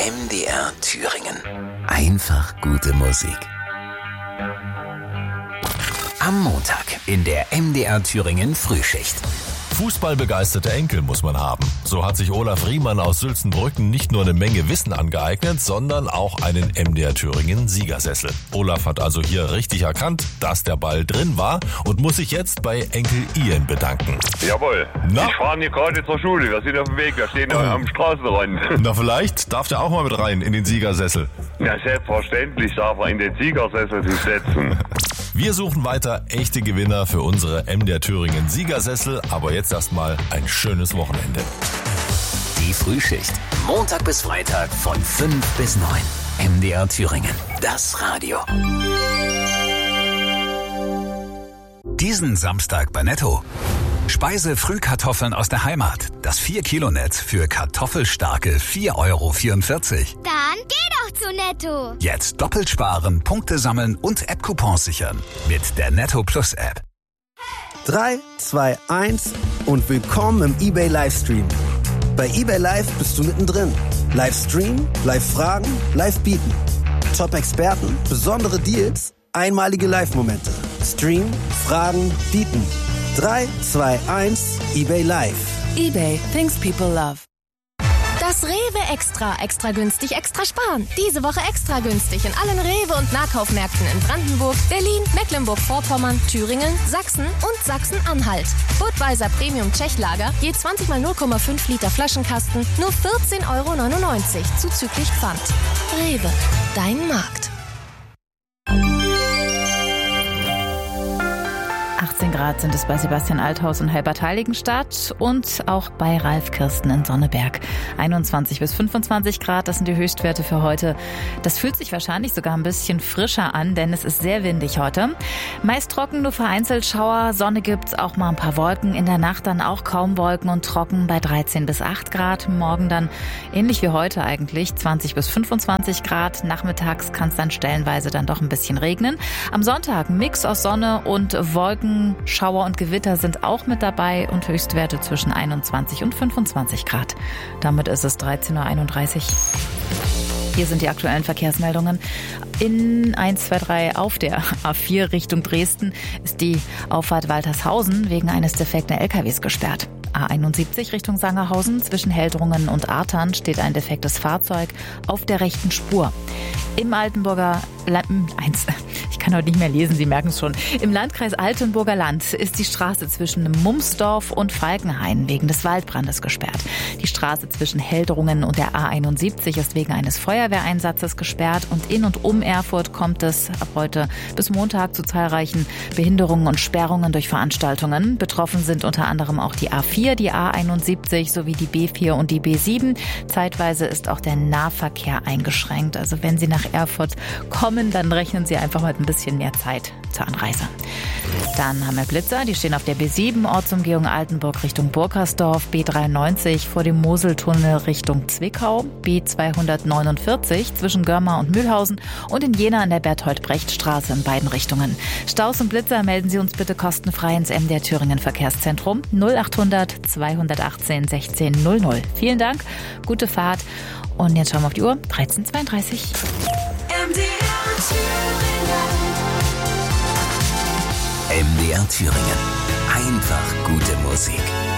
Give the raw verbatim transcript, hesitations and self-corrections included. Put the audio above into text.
M D R Thüringen. Einfach gute Musik. Am Montag in der M D R Thüringen Frühschicht. Fußballbegeisterte Enkel muss man haben. So hat sich Olaf Riemann aus Sülzenbrücken nicht nur eine Menge Wissen angeeignet, sondern auch einen M D R Thüringen Siegersessel. Olaf hat also hier richtig erkannt, dass der Ball drin war und muss sich jetzt bei Enkel Ian bedanken. Jawohl. Na? Ich fahre hier gerade zur Schule. Wir sind auf dem Weg. Wir stehen oh. am Straßenrand. Na, vielleicht darf der auch mal mit rein in den Siegersessel. Ja, selbstverständlich darf er in den Siegersessel sich setzen. Wir suchen weiter echte Gewinner für unsere M D R Thüringen Siegersessel, aber jetzt erstmal ein schönes Wochenende. Die Frühschicht. Montag bis Freitag von fünf bis neun. M D R Thüringen. Das Radio. Diesen Samstag bei Netto. Speise-Frühkartoffeln aus der Heimat. Das vier Kilo Netz für kartoffelstarke vier Euro vierundvierzig. Dann geh doch zu Netto. Jetzt doppelt sparen, Punkte sammeln und App-Coupons sichern. Mit der Netto Plus App. drei, zwei, eins und willkommen im eBay Livestream. Bei eBay Live bist du mittendrin. Livestream, Live-Fragen, Live-Bieten. Top-Experten, besondere Deals, einmalige Live-Momente. Stream, Fragen, Bieten. drei, zwei, eins, eBay Live. eBay, things people love. Das Rewe Extra. Extra günstig, extra sparen. Diese Woche extra günstig in allen Rewe- und Nahkaufmärkten in Brandenburg, Berlin, Mecklenburg-Vorpommern, Thüringen, Sachsen und Sachsen-Anhalt. Budweiser Premium Tschechlager, je zwanzig mal null Komma fünf Liter Flaschenkasten, nur vierzehn Euro neunundneunzig, zuzüglich Pfand. Rewe, dein Markt. achtzehn Grad sind es bei Sebastian Althaus in Halbertheiligenstadt und auch bei Ralf Kirsten in Sonneberg. einundzwanzig bis fünfundzwanzig Grad, das sind die Höchstwerte für heute. Das fühlt sich wahrscheinlich sogar ein bisschen frischer an, denn es ist sehr windig heute. Meist trocken, nur vereinzelt Schauer. Sonne gibt's, auch mal ein paar Wolken. In der Nacht dann auch kaum Wolken und trocken bei dreizehn bis acht Grad. Morgen dann ähnlich wie heute eigentlich, zwanzig bis fünfundzwanzig Grad. Nachmittags kann es dann stellenweise dann doch ein bisschen regnen. Am Sonntag ein Mix aus Sonne und Wolken. Schauer und Gewitter sind auch mit dabei und Höchstwerte zwischen einundzwanzig und fünfundzwanzig Grad. Damit ist es dreizehn Uhr einunddreißig. Hier sind die aktuellen Verkehrsmeldungen. In eins zwei drei auf der A vier Richtung Dresden ist die Auffahrt Waltershausen wegen eines defekten L K Ws gesperrt. A einundsiebzig Richtung Sangerhausen zwischen Heldrungen und Artern steht ein defektes Fahrzeug auf der rechten Spur. Im Altenburger Land, eins, ich kann heute nicht mehr lesen, Sie merken es schon. Im Landkreis Altenburger Land ist die Straße zwischen Mumsdorf und Falkenhain wegen des Waldbrandes gesperrt. Die Straße zwischen Heldrungen und der A einundsiebzig ist wegen eines Feuerwehreinsatzes gesperrt und in und um Erfurt kommt es ab heute bis Montag zu zahlreichen Behinderungen und Sperrungen durch Veranstaltungen. Betroffen sind unter anderem auch die A vier, die A einundsiebzig sowie die B vier und die B sieben. Zeitweise ist auch der Nahverkehr eingeschränkt. Also wenn Sie nach Erfurt kommen, dann rechnen Sie einfach mit ein bisschen mehr Zeit zur Anreise. Dann haben wir Blitzer, die stehen auf der B sieben, Ortsumgehung Altenburg Richtung Burkersdorf, B dreiundneunzig vor dem Moseltunnel Richtung Zwickau, B zweihundertneunundvierzig zwischen Görmar und Mühlhausen und in Jena an der Berthold-Brecht-Straße in beiden Richtungen. Staus und Blitzer melden Sie uns bitte kostenfrei ins M D R Thüringen Verkehrszentrum null achthundert zweihundertachtzehn sechzehn null null. Vielen Dank, gute Fahrt und jetzt schauen wir auf die Uhr, dreizehn Uhr zweiunddreißig. M D R Thüringen. M D R Thüringen. Einfach gute Musik.